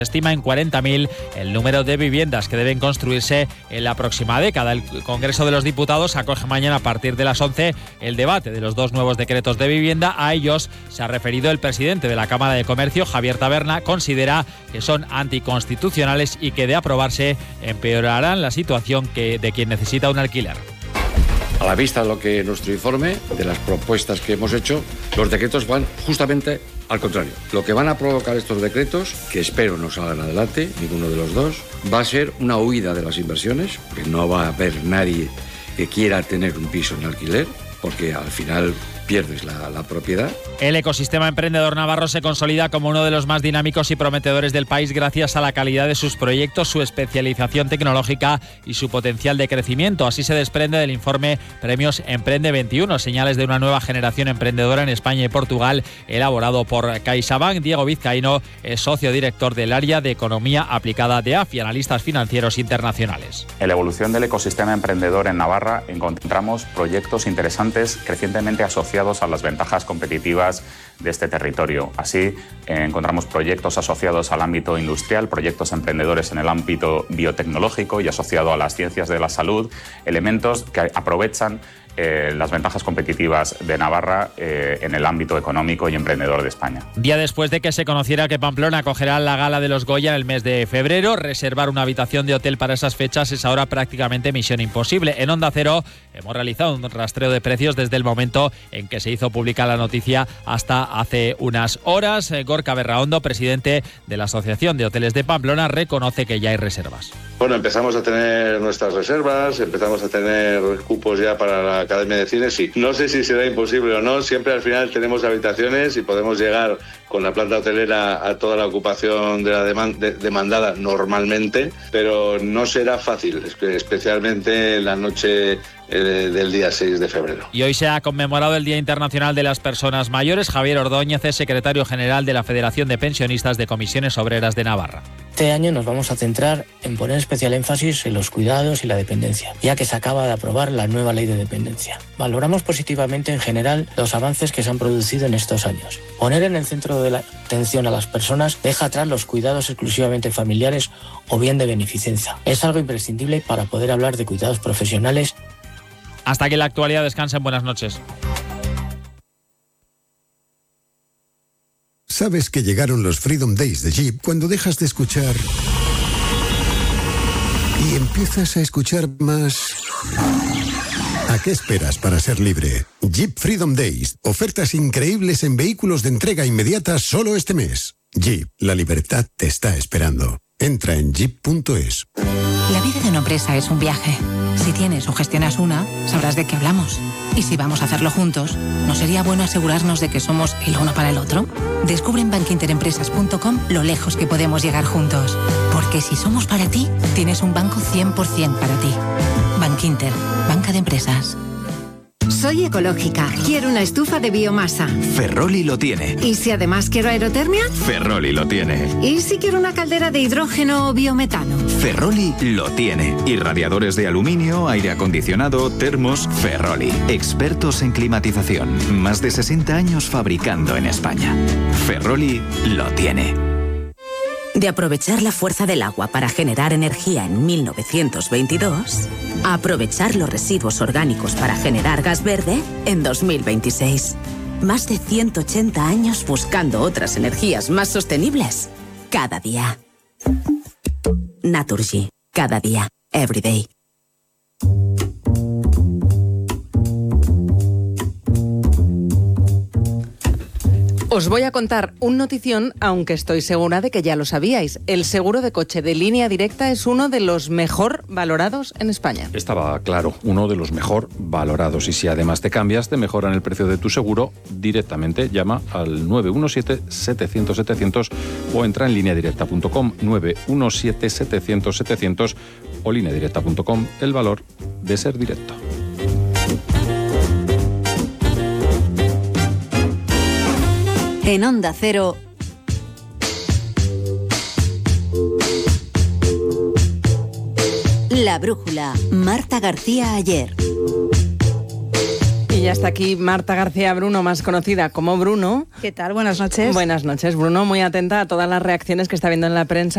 estima en 40.000 el número de viviendas que deben construirse en la próxima década. El Congreso de los Diputados acoge mañana a partir de las 11 el debate de los dos nuevos decretos de vivienda. A ellos se ha referido el presidente de la Cámara de Comercio, Javier Taberna. Considera que son anticonstitucionales y que de aprobarse empeorarán la situación de quien necesita un alquiler. A la vista de lo que nuestro informe, de las propuestas que hemos hecho, los decretos van justamente al contrario. Lo que van a provocar estos decretos, que espero no salgan adelante, ninguno de los dos, va a ser una huida de las inversiones, que no va a haber nadie que quiera tener un piso en alquiler, porque al final pierdes la propiedad. El ecosistema emprendedor navarro se consolida como uno de los más dinámicos y prometedores del país gracias a la calidad de sus proyectos, su especialización tecnológica y su potencial de crecimiento. Así se desprende del informe Premios Emprende 21, señales de una nueva generación emprendedora en España y Portugal, elaborado por CaixaBank. Diego Vizcaíno es socio director del área de Economía Aplicada de AFI, Analistas Financieros Internacionales. En la evolución del ecosistema emprendedor en Navarra encontramos proyectos interesantes crecientemente asociados a las ventajas competitivas de este territorio. Así, encontramos proyectos asociados al ámbito industrial, proyectos emprendedores en el ámbito biotecnológico y asociado a las ciencias de la salud, elementos que aprovechan las ventajas competitivas de Navarra en el ámbito económico y emprendedor de España. Día después de que se conociera que Pamplona acogerá la gala de los Goya en el mes de febrero, reservar una habitación de hotel para esas fechas es ahora prácticamente misión imposible. En Onda Cero hemos realizado un rastreo de precios desde el momento en que se hizo pública la noticia hasta hace unas horas. Gorka Berraondo, presidente de la Asociación de Hoteles de Pamplona, reconoce que ya hay reservas. Bueno, empezamos a tener nuestras reservas, empezamos a tener cupos ya para la Academia de Cine, sí. No sé si será imposible o no, siempre al final tenemos habitaciones y podemos llegar con la planta hotelera a toda la ocupación de la demandada normalmente, pero no será fácil, especialmente la noche del día 6 de febrero. Y hoy se ha conmemorado el Día Internacional de las Personas Mayores. Javier Ordóñez es secretario general de la Federación de Pensionistas de Comisiones Obreras de Navarra. Este año nos vamos a centrar en poner especial énfasis en los cuidados y la dependencia, ya que se acaba de aprobar la nueva ley de dependencia. Valoramos positivamente en general los avances que se han producido en estos años. Poner en el centro de la atención a las personas deja atrás los cuidados exclusivamente familiares o bien de beneficencia. Es algo imprescindible para poder hablar de cuidados profesionales. Hasta aquí la actualidad. Descansen. Buenas noches. ¿Sabes que llegaron los Freedom Days de Jeep cuando dejas de escuchar y empiezas a escuchar más? ¿A qué esperas para ser libre? Jeep Freedom Days. Ofertas increíbles en vehículos de entrega inmediata solo este mes. Jeep, la libertad te está esperando. Entra en jeep.es. La vida de una empresa es un viaje. Si tienes o gestionas una, sabrás de qué hablamos. Y si vamos a hacerlo juntos, ¿no sería bueno asegurarnos de que somos el uno para el otro? Descubre en bankinterempresas.com lo lejos que podemos llegar juntos. Porque si somos para ti, tienes un banco 100% para ti. Bankinter, banca de empresas. Soy ecológica. Quiero una estufa de biomasa. Ferroli lo tiene. ¿Y si además quiero aerotermia? Ferroli lo tiene. ¿Y si quiero una caldera de hidrógeno o biometano? Ferroli lo tiene. Y radiadores de aluminio, aire acondicionado, termos, Ferroli. Expertos en climatización. Más de 60 años fabricando en España. Ferroli lo tiene. De aprovechar la fuerza del agua para generar energía en 1922, a aprovechar los residuos orgánicos para generar gas verde en 2026. Más de 180 años buscando otras energías más sostenibles cada día. Naturgy. Cada día. Every day. Os voy a contar un notición, aunque estoy segura de que ya lo sabíais. El seguro de coche de Línea Directa es uno de los mejor valorados en España. Estaba claro, uno de los mejor valorados. Y si además te cambias, te mejoran el precio de tu seguro directamente. Llama al 917-700-700 o entra en lineadirecta.com, 917-700-700 o lineadirecta.com. El valor de ser directo. En Onda Cero, La Brújula, Marta García Ayer. Y ya está aquí Marta García Bruno, más conocida como Bruno. ¿Qué tal? Buenas noches. Buenas noches, Bruno. Muy atenta a todas las reacciones que está viendo en la prensa